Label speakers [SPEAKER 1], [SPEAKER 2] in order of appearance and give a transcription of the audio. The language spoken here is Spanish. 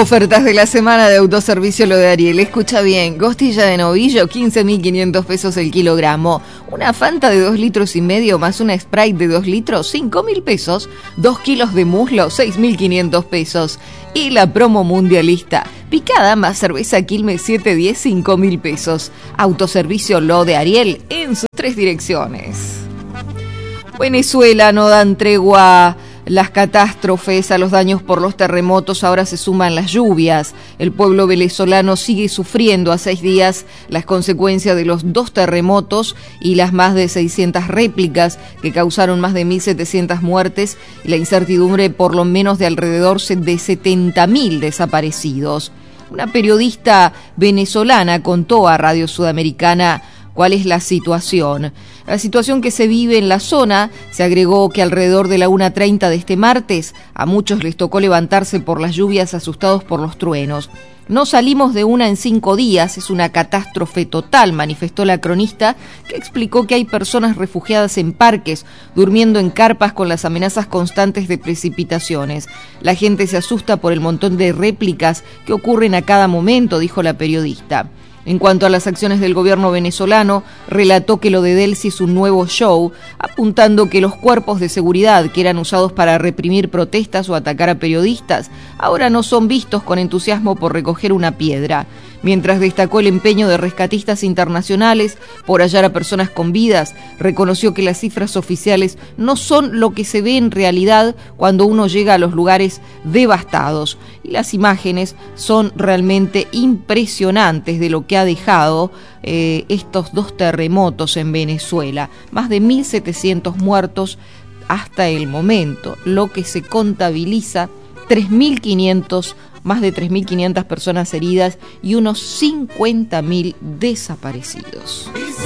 [SPEAKER 1] Ofertas de la semana de Autoservicio Lo de Ariel. Escucha bien, costilla de novillo, 15.500 pesos el kilogramo. Una Fanta de 2,5 litros más una Sprite de 2 litros, 5.000 pesos. 2 kilos de muslo, 6.500 pesos. Y la promo mundialista, picada más cerveza Quilmes 710, 5.000 pesos. Autoservicio Lo de Ariel en sus 3 direcciones. Venezuela no dan tregua. Las catástrofes, a los daños por los terremotos, ahora se suman las lluvias. El pueblo venezolano sigue sufriendo a 6 días las consecuencias de los 2 terremotos y las más de 600 réplicas que causaron más de 1.700 muertes y la incertidumbre por lo menos de alrededor de 70.000 desaparecidos. Una periodista venezolana contó a Radio Sudamericana cuál es la situación. La situación que se vive en la zona. Se agregó que alrededor de la 1:30 de este martes a muchos les tocó levantarse por las lluvias asustados por los truenos. No salimos de una en 5 días, es una catástrofe total, manifestó la cronista, que explicó que hay personas refugiadas en parques, durmiendo en carpas con las amenazas constantes de precipitaciones. La gente se asusta por el montón de réplicas que ocurren a cada momento, dijo la periodista. En cuanto a las acciones del gobierno venezolano, relató que lo de Delcy es un nuevo show, apuntando que los cuerpos de seguridad que eran usados para reprimir protestas o atacar a periodistas, ahora no son vistos con entusiasmo por recoger una piedra. Mientras destacó el empeño de rescatistas internacionales por hallar a personas con vidas, reconoció que las cifras oficiales no son lo que se ve en realidad cuando uno llega a los lugares devastados. Y las imágenes son realmente impresionantes de lo que ha dejado estos 2 terremotos en Venezuela. Más de 1.700 muertos hasta el momento, lo que se contabiliza 3.500 más de 3.500 personas heridas y unos 50.000 desaparecidos.